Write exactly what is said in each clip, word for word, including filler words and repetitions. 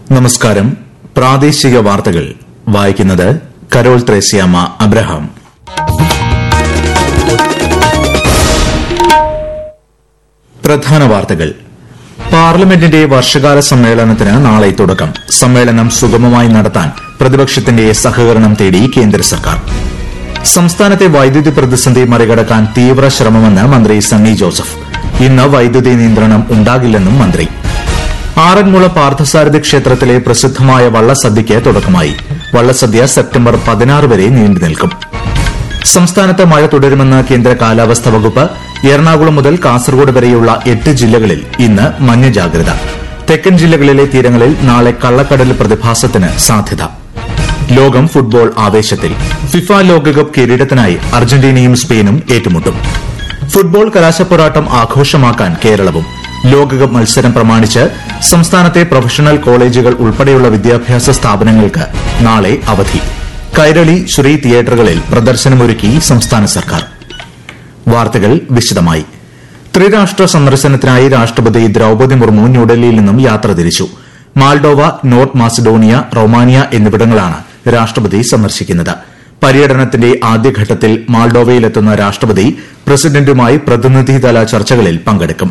നമസ്കാരം. പ്രാദേശിക വാർത്തകൾ വായിക്കുന്നത് കരോൾ ത്രേസ്യാമ്മ അബ്രഹാം. പ്രധാന വാർത്തകൾ. പാർലമെന്റിന്റെ വർഷകാല സമ്മേളനത്തിന് നാളെ തുടക്കം. സമ്മേളനം സുഗമമായി നടത്താൻ പ്രതിപക്ഷത്തിന്റെ സഹകരണം തേടി കേന്ദ്ര സർക്കാർ. സംസ്ഥാനത്തെ വൈദ്യുതി പ്രതിസന്ധി മറികടക്കാൻ തീവ്ര ശ്രമമെന്ന് മന്ത്രി സണ്ണി ജോസഫ്. ഇന്ന് വൈദ്യുതി നിയന്ത്രണം ഉണ്ടാകില്ലെന്നും മന്ത്രി. ആറന്മുള പാർത്ഥസാരഥി ക്ഷേത്രത്തിലെ പ്രസിദ്ധമായ വള്ളസദ്യയ്ക്ക് തുടക്കമായി. വള്ളസദ്യ സെപ്റ്റംബർ പതിനാറ് വരെ നീണ്ടുനിൽക്കും. സംസ്ഥാനത്ത് മഴ തുടരുമെന്ന് കേന്ദ്ര കാലാവസ്ഥാ വകുപ്പ്. എറണാകുളം മുതൽ കാസർഗോഡ് വരെയുള്ള എട്ട് ജില്ലകളിൽ ഇന്ന് മഞ്ഞ ജാഗ്രത. തെക്കൻ ജില്ലകളിലെ തീരങ്ങളിൽ നാളെ കള്ളക്കടൽ പ്രതിഭാസത്തിന് സാധ്യത. ലോകം ഫുട്ബോൾ ആവേശത്തിൽ. ഫിഫ ലോകകപ്പ് കിരീടത്തിനായി അർജന്റീനയും സ്പെയിനും ഏറ്റുമുട്ടും. ഫുട്ബോൾ കലാശപ്പോരാട്ടം ആഘോഷമാക്കാൻ കേരളവും. ലോകകപ്പ് മത്സരം പ്രമാണിച്ച് സംസ്ഥാനത്തെ പ്രൊഫഷണൽ കോളേജുകൾ ഉൾപ്പെടെയുള്ള വിദ്യാഭ്യാസ സ്ഥാപനങ്ങൾക്ക് നാളെ അവധി. കൈരളി, ശ്രീ തിയേറ്ററുകളിൽ പ്രദർശനമൊരുക്കി സംസ്ഥാന സർക്കാർ. വാർത്തകൾ വിശദമായി. ത്രിരാഷ്ട്ര സന്ദർശനത്തിനായി രാഷ്ട്രപതി ദ്രൌപദി മുർമു ന്യൂഡൽഹിയിൽ നിന്നും യാത്ര തിരിച്ചു. മാൾഡോവ, നോർത്ത് മാസിഡോണിയ, റൊമാനിയ എന്നിവിടങ്ങളാണ് രാഷ്ട്രപതി സന്ദർശിക്കുന്നത്. പര്യടനത്തിന്റെ ആദ്യഘട്ടത്തിൽ മാൾഡോവയിലെത്തുന്ന രാഷ്ട്രപതി പ്രസിഡന്റുമായി പ്രതിനിധിതല ചർച്ചകളിൽ പങ്കെടുക്കും.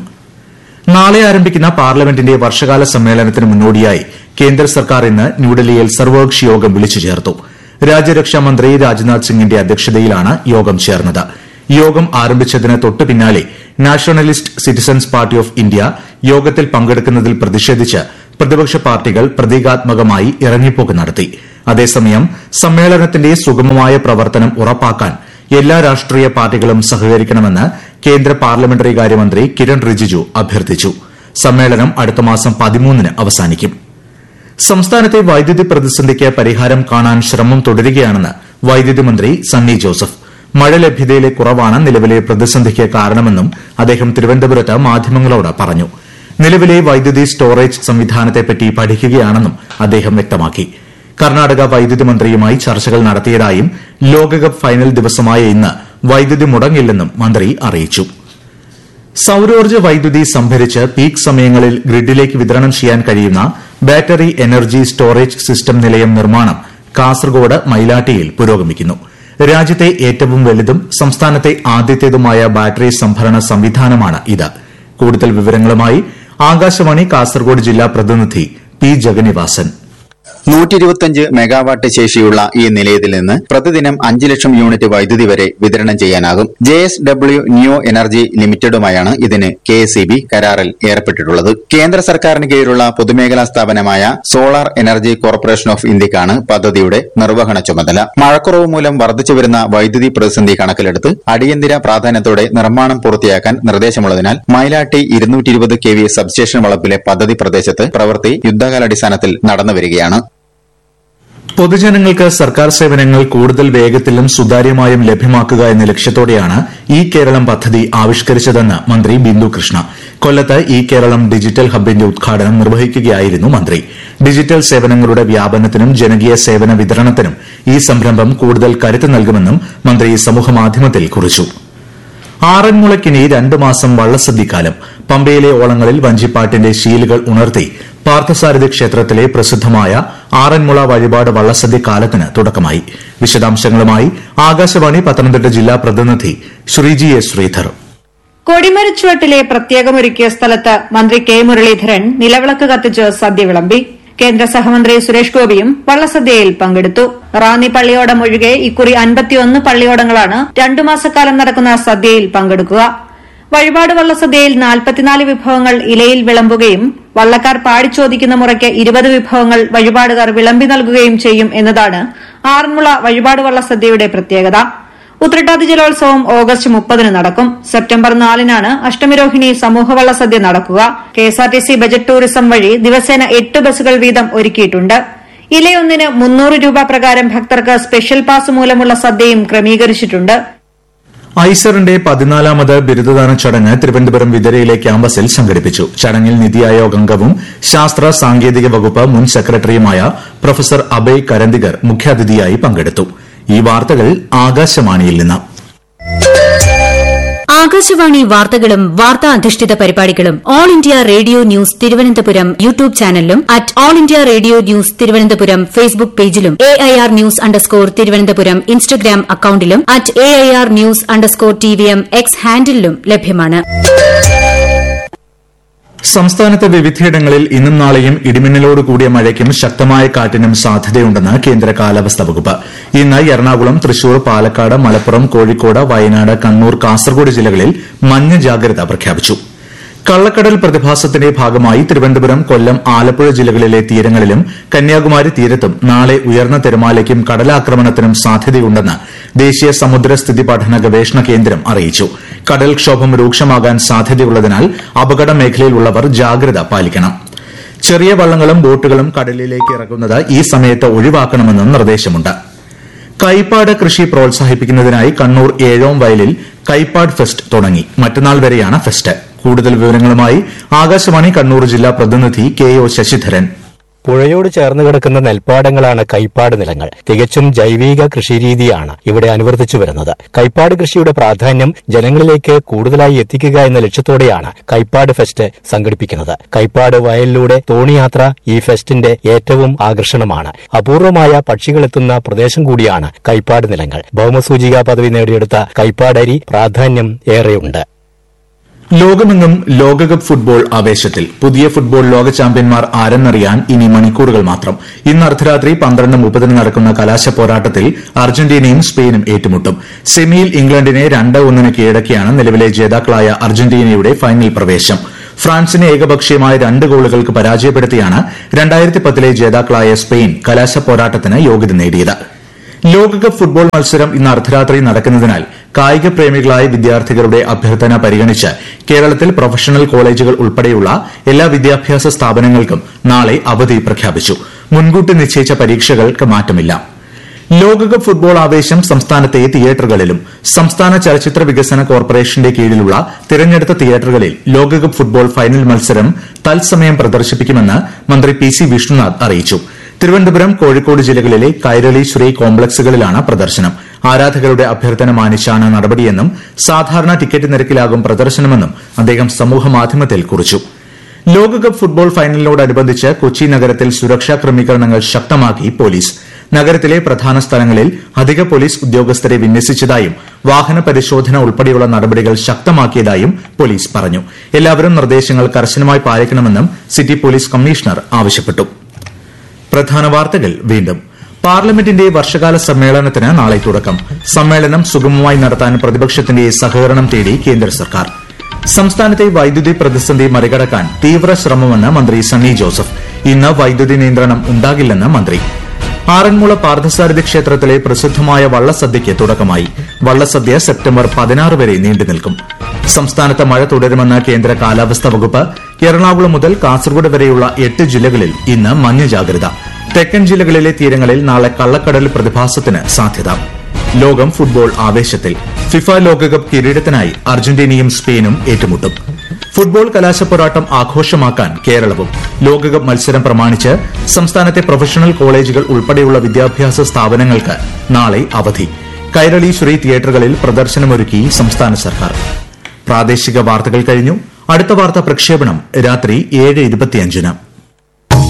നാളെ ആരംഭിക്കുന്ന പാർലമെന്റിന്റെ വർഷകാല സമ്മേളനത്തിന് മുന്നോടിയായി കേന്ദ്ര സർക്കാർ ഇന്ന് ന്യൂഡൽഹിയിൽ സർവകക്ഷി യോഗം വിളിച്ചു ചേർത്തു. രാജ്യരക്ഷാമന്ത്രി രാജ്നാഥ് സിംഗിന്റെ അധ്യക്ഷതയിലാണ് യോഗം ചേർന്നത്. യോഗം ആരംഭിച്ചതിന് തൊട്ടു പിന്നാലെ nationalist citizens party of India യോഗത്തിൽ പങ്കെടുക്കുന്നതിൽ പ്രതിഷേധിച്ച് പ്രതിപക്ഷ പാർട്ടികൾ പ്രതീകാത്മകമായി ഇറങ്ങിപ്പോക്ക് നടത്തി. അതേസമയം സമ്മേളനത്തിന്റെ സുഗമമായ പ്രവർത്തനം ഉറപ്പാക്കാൻ എല്ലാ രാഷ്ട്രീയ പാർട്ടികളും സഹകരിക്കണമെന്ന് കേന്ദ്ര പാർലമെന്ററി കാര്യമന്ത്രി കിരൺ റിജിജു അഭ്യർത്ഥിച്ചു. സമ്മേളനം അടുത്ത മാസം പതിമൂന്നിന് അവസാനിക്കും. സംസ്ഥാനത്തെ വൈദ്യുതി പ്രതിസന്ധിക്ക് പരിഹാരം കാണാൻ ശ്രമം തുടരുകയാണെന്ന് വൈദ്യുതി മന്ത്രി സണ്ണി ജോസഫ്. മഴ ലഭ്യതയിലെ കുറവാണ് നിലവിലെ പ്രതിസന്ധിക്ക് കാരണമെന്നും അദ്ദേഹം തിരുവനന്തപുരത്ത് മാധ്യമങ്ങളോട് പറഞ്ഞു. നിലവിലെ വൈദ്യുതി സ്റ്റോറേജ് സംവിധാനത്തെപ്പറ്റി പഠിക്കുകയാണെന്നും അദ്ദേഹം വ്യക്തമാക്കി. കർണാടക വൈദ്യുതി മന്ത്രിയുമായി ചർച്ചകൾ നടത്തിയതായും ലോകകപ്പ് ഫൈനൽ ദിവസമായ ഇന്ന് വൈദ്യുതി മുടങ്ങില്ലെന്നും മന്ത്രി അറിയിച്ചു. സൌരോർജ്ജ വൈദ്യുതി സംഭരിച്ച് പീക്ക് സമയങ്ങളിൽ ഗ്രിഡിലേക്ക് വിതരണം ചെയ്യാൻ കഴിയുന്ന ബാറ്ററി എനർജി സ്റ്റോറേജ് സിസ്റ്റം നിലയം നിർമ്മാണം കാസർഗോഡ് മൈലാട്ടിയിൽ പുരോഗമിക്കുന്നു. രാജ്യത്തെ ഏറ്റവും വലുതും സംസ്ഥാനത്തെ ആദ്യത്തേതുമായ ബാറ്ററി സംഭരണ സംവിധാനമാണ് ഇത്. കൂടുതൽ വിവരങ്ങളുമായി ആകാശവാണി കാസർഗോഡ് ജില്ലാ പ്രതിനിധി പി ജഗന്നിവാസൻ. നൂറ്റി ഇരുപത്തിയഞ്ച് മെഗാവാട്ട് ശേഷിയുള്ള ഈ നിലയത്തിൽ നിന്ന് പ്രതിദിനം അഞ്ച് ലക്ഷം യൂണിറ്റ് വൈദ്യുതി വരെ വിതരണം ചെയ്യാനാകും. J S W new energy ലിമിറ്റഡുമായാണ് ഇതിന് കെ എസ് ഇ ബി കരാറിൽ ഏർപ്പെട്ടിട്ടുള്ളത്. കേന്ദ്ര സർക്കാരിന് കീഴിലുള്ള പൊതുമേഖലാ സ്ഥാപനമായ സോളാർ എനർജി കോർപ്പറേഷൻ ഓഫ് ഇന്ത്യക്കാണ് പദ്ധതിയുടെ നിർവഹണ ചുമതല. മഴക്കുറവ് മൂലം വർദ്ധിച്ചുവരുന്ന വൈദ്യുതി പ്രതിസന്ധി കണക്കിലെടുത്ത് അടിയന്തര പ്രാധാന്യത്തോടെ നിർമ്മാണം പൂർത്തിയാക്കാൻ നിർദ്ദേശമുള്ളതിനാൽ മൈലാട്ടി ഇരുന്നൂറ്റി ഇരുപത് കെ വി സബ്സ്റ്റേഷൻ വളപ്പിലെ പദ്ധതി പ്രദേശത്ത് പ്രവൃത്തി യുദ്ധകാലാടിസ്ഥാനത്തിൽ നടന്നുവരികയാണ്. പൊതുജനങ്ങൾക്ക് സർക്കാർ സേവനങ്ങൾ കൂടുതൽ വേഗത്തിലും സുതാര്യമായും ലഭ്യമാക്കുക എന്ന ലക്ഷ്യത്തോടെയാണ് ഇ കേരളം പദ്ധതി ആവിഷ്കരിച്ചതെന്ന് മന്ത്രി ബിന്ദു കൃഷ്ണ. കൊല്ലത്ത് ഇ കേരളം ഡിജിറ്റൽ ഹബ്ബിന്റെ ഉദ്ഘാടനം നിർവഹിക്കുകയായിരുന്നു മന്ത്രി. ഡിജിറ്റൽ സേവനങ്ങളുടെ വ്യാപനത്തിനും ജനകീയ സേവന വിതരണത്തിനും ഈ സംരംഭം കൂടുതൽ കരുത്ത് നൽകുമെന്നും മന്ത്രി സമൂഹമാധ്യമത്തിൽ കുറിച്ചു. ആറന്മുളയ്ക്കിനി രണ്ടു മാസം വള്ളസദ്യക്കാലം. പമ്പയിലെ ഓളങ്ങളിൽ വഞ്ചിപ്പാട്ടിന്റെ ശീലുകൾ ഉണർത്തി പാർത്ഥസാരഥി ക്ഷേത്രത്തിലെ പ്രസിദ്ധമായ ആറന്മുള വഴിപാട് വള്ളസദ്യ കാലത്തിന് തുടക്കമായി. വിശദാംശങ്ങളുമായി ആകാശവാണി പത്തനംതിട്ട ജില്ലാ പ്രതിനിധി ശ്രീജി എസ് ശ്രീധർ. കൊടിമരച്ചുവട്ടിലെ പ്രത്യേകമൊരുക്കിയ സ്ഥലത്ത് മന്ത്രി കെ മുരളീധരൻ നിലവിളക്ക് കത്തിച്ച് സദ്യ വിളമ്പി. കേന്ദ്ര സഹമന്ത്രി സുരേഷ് ഗോപിയും വള്ളസദ്യയിൽ പങ്കെടുത്തു. റാന്നി പള്ളിയോടം ഒഴികെ ഇക്കുറി അൻപത്തിയൊന്ന് പള്ളിയോടങ്ങളാണ് രണ്ടു മാസക്കാലം നടക്കുന്ന സദ്യയിൽ പങ്കെടുക്കുക. വഴിപാട് വള്ളസദ്യയിൽ നാൽപ്പത്തിനാല് വിഭവങ്ങൾ ഇലയിൽ വിളമ്പുകയും വള്ളക്കാർ പാടിച്ചോദിക്കുന്ന മുറയ്ക്ക് ഇരുപത് വിഭവങ്ങൾ വഴിപാടുകാർ വിളമ്പി നൽകുകയും ചെയ്യും എന്നതാണ് ആറന്മുള വഴിപാട് വള്ളസദ്യയുടെ പ്രത്യേകത. ഉത്രട്ടാതി ജലോത്സവം ഓഗസ്റ്റ് മുപ്പതിന് നടക്കും. സെപ്റ്റംബർ നാലിനാണ് അഷ്ടമിരോഹിണി സമൂഹ വള്ളസദ്യ നടക്കുക. കെഎസ്ആർടിസി ബജറ്റ് ടൂറിസം വഴി ദിവസേന എട്ട് ബസ്സുകൾ വീതം ഒരുക്കിയിട്ടുണ്ട്. ഇലയൊന്നിന് മുന്നൂറ് രൂപ പ്രകാരം ഭക്തർക്ക് സ്പെഷ്യൽ പാസ് മൂലമുള്ള സദ്യയും ക്രമീകരിച്ചിട്ടുണ്ട്. ഐസറിന്റെ പതിനാലാമത് ബിരുദദാന ചടങ്ങ് തിരുവനന്തപുരം വിതരയിലെ ക്യാമ്പസിൽ സംഘടിപ്പിച്ചു. ചടങ്ങിൽ നിതി ആയോഗ് അംഗവും ശാസ്ത്ര സാങ്കേതിക വകുപ്പ് മുൻ സെക്രട്ടറിയുമായ പ്രൊഫസർ അഭയ് കരന്തികർ മുഖ്യാതിഥിയായി പങ്കെടുത്തു. ഈ വാർത്തകൾ ആകാശവാണിയിൽ നിന്ന്. ആകാശവാണി വാർത്തകളും വാർത്താ അധിഷ്ഠിത പരിപാടികളും all India radio news Thiruvananthapuram YouTube ചാനലിലും at all India radio news Thiruvananthapuram Facebook പേജിലും A I R news underscore Thiruvananthapuram Instagram അക്കൌണ്ടിലും at A I R news underscore T V M X ഹാൻഡിലും ലഭ്യമാണ്. സംസ്ഥാനത്ത് വിവിധയിടങ്ങളിൽ ഇന്നും നാളെയും ഇടിമിന്നലോട് കൂടിയ മഴയ്ക്കും ശക്തമായ കാറ്റിനും സാധ്യതയുണ്ടെന്ന് കേന്ദ്ര കാലാവസ്ഥാ വകുപ്പ്. ഇന്ന് എറണാകുളം, തൃശൂർ, പാലക്കാട്, മലപ്പുറം, കോഴിക്കോട്, വയനാട്, കണ്ണൂർ, കാസർഗോഡ് ജില്ലകളിൽ മഞ്ഞ ജാഗ്രത പ്രഖ്യാപിച്ചു. കള്ളക്കടൽ പ്രതിഭാസത്തിന്റെ ഭാഗമായി തിരുവനന്തപുരം, കൊല്ലം, ആലപ്പുഴ ജില്ലകളിലെ തീരങ്ങളിലും കന്യാകുമാരി തീരത്തും നാളെ ഉയർന്ന തിരമാലയ്ക്കും കടലാക്രമണത്തിനും സാധ്യതയുണ്ടെന്ന് ദേശീയ സമുദ്രസ്ഥിതി പഠന ഗവേഷണ കേന്ദ്രം അറിയിച്ചു. കടൽക്ഷോഭം രൂക്ഷമാകാൻ സാധ്യതയുള്ളതിനാൽ അപകട മേഖലയിലുള്ളവർ ജാഗ്രത പാലിക്കണം. ചെറിയ വള്ളങ്ങളും ബോട്ടുകളും കടലിലേക്ക് ഇറങ്ങുന്നത് ഈ സമയത്ത് ഒഴിവാക്കണമെന്നും നിർദ്ദേശമുണ്ട്. കൈപ്പാട് കൃഷി പ്രോത്സാഹിപ്പിക്കുന്നതിനായി കണ്ണൂർ ഏഴോം വയലിൽ കൈപ്പാട് ഫെസ്റ്റ് തുടങ്ങി. മറ്റന്നാൾ വരെയാണ് ഫെസ്റ്റ്. കൂടുതൽ വിവരങ്ങളുമായി ആകാശവാണി കണ്ണൂർ ജില്ലാ പ്രതിനിധി കെ ഒ ശശിധരൻ. പുഴയോട് ചേർന്ന് കിടക്കുന്ന നെൽപ്പാടങ്ങളാണ് കൈപ്പാട് നിലങ്ങൾ. തികച്ചും ജൈവിക കൃഷിരീതിയാണ് ഇവിടെ അനുവർത്തിച്ചു വരുന്നത്. കൈപ്പാട് കൃഷിയുടെ പ്രാധാന്യം ജനങ്ങളിലേക്ക് കൂടുതലായി എത്തിക്കുക എന്ന ലക്ഷ്യത്തോടെയാണ് കൈപ്പാട് ഫെസ്റ്റ് സംഘടിപ്പിക്കുന്നത്. കൈപ്പാട് വയലിലൂടെ തോണിയാത്ര ഈ ഫെസ്റ്റിന്റെ ഏറ്റവും ആകർഷണമാണ്. അപൂർവമായ പക്ഷികളെത്തുന്ന പ്രദേശം കൂടിയാണ് കൈപ്പാട് നിലങ്ങൾ. ഭൌമസൂചികാ പദവി നേടിയെടുത്ത കൈപ്പാടരി പ്രാധാന്യം ഏറെയുണ്ട്. ലോകമെങ്ങും ലോകകപ്പ് ഫുട്ബോൾ ആവേശത്തിൽ. പുതിയ ഫുട്ബോൾ ലോക ചാമ്പ്യന്മാർ ആരെന്നറിയാൻ ഇനി മണിക്കൂറുകൾ മാത്രം. ഇന്ന് അർദ്ധരാത്രി പന്ത്രണ്ട് മുപ്പതിന് നടക്കുന്ന കലാശ പോരാട്ടത്തിൽ അർജന്റീനയും സ്പെയിനും ഏറ്റുമുട്ടും. സെമിയിൽ ഇംഗ്ലണ്ടിനെ രണ്ട് ഒന്നിന് കീഴടക്കിയാണ് നിലവിലെ ജേതാക്കളായ അർജന്റീനയുടെ ഫൈനൽ പ്രവേശം. ഫ്രാൻസിനെ ഏകപക്ഷീയമായ രണ്ട് ഗോളുകൾക്ക് പരാജയപ്പെടുത്തിയാണ് രണ്ടായിരത്തി പത്തിലെ ജേതാക്കളായ സ്പെയിൻ കലാശ പോരാട്ടത്തിന് യോഗ്യത നേടിയത്. ലോകകപ്പ് ഫുട്ബോൾ മത്സരം ഇന്ന് അർദ്ധരാത്രി നടക്കുന്നതിനാൽ കായിക പ്രേമികളായ വിദ്യാർത്ഥികളുടെ അഭ്യർത്ഥന പരിഗണിച്ച് കേരളത്തിൽ പ്രൊഫഷണൽ കോളേജുകൾ ഉൾപ്പെടെയുള്ള എല്ലാ വിദ്യാഭ്യാസ സ്ഥാപനങ്ങൾക്കും നാളെ അവധി പ്രഖ്യാപിച്ചു. മുൻകൂട്ടി നിശ്ചയിച്ച പരീക്ഷകൾക്ക് മാറ്റമില്ല. ലോകകപ്പ് ഫുട്ബോൾ ആവേശം സംസ്ഥാനത്തെ തിയേറ്ററുകളിലും. സംസ്ഥാന ചലച്ചിത്ര വികസന കോർപ്പറേഷന്റെ കീഴിലുള്ള തിരഞ്ഞെടുത്ത തിയേറ്ററുകളിൽ ലോകകപ്പ് ഫുട്ബോൾ ഫൈനൽ മത്സരം തത്സമയം പ്രദർശിപ്പിക്കുമെന്ന് മന്ത്രി പി സി വിഷ്ണുനാഥ് അറിയിച്ചു. തിരുവനന്തപുരം, കോഴിക്കോട് ജില്ലകളിലെ കൈരളി, ശ്രീ കോംപ്ലക്സുകളിലാണ് പ്രദർശനം. ആരാധകരുടെ അഭ്യർത്ഥന മാനിച്ചാണ് നടപടിയെന്നും സാധാരണ ടിക്കറ്റ് നിരക്കിലാകും പ്രദർശനമെന്നും അദ്ദേഹം സമൂഹമാധ്യമത്തിൽ കുറിച്ചു. ലോകകപ്പ് ഫുട്ബോൾ ഫൈനലിനോടനുബന്ധിച്ച് കൊച്ചി നഗരത്തിൽ സുരക്ഷാ ക്രമീകരണങ്ങൾ ശക്തമാക്കി പോലീസ്. നഗരത്തിലെ പ്രധാന സ്ഥലങ്ങളിൽ അധിക പോലീസ് ഉദ്യോഗസ്ഥരെ വിന്യസിച്ചതായും വാഹന പരിശോധന ഉൾപ്പെടെയുള്ള നടപടികൾ ശക്തമാക്കിയതായും പോലീസ് പറഞ്ഞു. എല്ലാവരും നിർദ്ദേശങ്ങൾ കർശനമായി പാലിക്കണമെന്നും സിറ്റി പോലീസ് കമ്മീഷണർ ആവശ്യപ്പെട്ടു. പ്രധാന വാർത്തകൾ വീണ്ടും. പാർലമെന്റിന്റെ വർഷകാല സമ്മേളനത്തിന് നാളെ തുടക്കം. സമ്മേളനം സുഗമമായി നടത്താൻ പ്രതിപക്ഷത്തിന്റെ സഹകരണം തേടി കേന്ദ്ര സർക്കാർ. സംസ്ഥാനത്തെ വൈദ്യുതി പ്രതിസന്ധി മറികടക്കാൻ തീവ്ര ശ്രമമെന്ന് മന്ത്രി സണ്ണി ജോസഫ്. ഇന്ന് വൈദ്യുതി നിയന്ത്രണം ഉണ്ടാകില്ലെന്ന് മന്ത്രി. ആറന്മുള പാർത്ഥസാരഥി ക്ഷേത്രത്തിലെ പ്രസിദ്ധമായ വള്ളസദ്യയ്ക്ക് തുടക്കമായി. വള്ളസദ്യ സെപ്റ്റംബർ പതിനാറ് വരെ നീണ്ടുനിൽക്കും. സംസ്ഥാനത്ത് മഴ തുടരുമെന്ന് കേന്ദ്ര കാലാവസ്ഥാ വകുപ്പ്. എറണാകുളം മുതൽ കാസർഗോഡ് വരെയുള്ള എട്ട് ജില്ലകളിൽ ഇന്ന് മഞ്ഞ ജാഗ്രത. തെക്കൻ ജില്ലകളിലെ തീരങ്ങളിൽ നാളെ കള്ളക്കടൽ പ്രതിഭാസത്തിന് സാധ്യത. ലോകം ഫുട്ബോൾ ആവേശത്തിൽ. ഫിഫ ലോകകപ്പ് കിരീടത്തിനായി അർജന്റീനയും സ്പെയിനും ഏറ്റുമുട്ടും. ഫുട്ബോൾ കലാശപ്പോരാട്ടം ആഘോഷമാക്കാൻ കേരളവും. ലോകകപ്പ് മത്സരം പ്രമാണിച്ച് സംസ്ഥാനത്തെ പ്രൊഫഷണൽ കോളേജുകൾ ഉൾപ്പെടെയുള്ള വിദ്യാഭ്യാസ സ്ഥാപനങ്ങൾക്ക് നാളെ അവധി. കൈരളി, ശ്രീ തിയേറ്ററുകളിൽ പ്രദർശനമൊരുക്കി സംസ്ഥാന സർക്കാർ. പ്രാദേശിക വാർത്തകൾ കഴിഞ്ഞു. അടുത്ത വാർത്താ പ്രക്ഷേപണം രാത്രി ഏഴ് ഇരുപത്തിയഞ്ചിന്.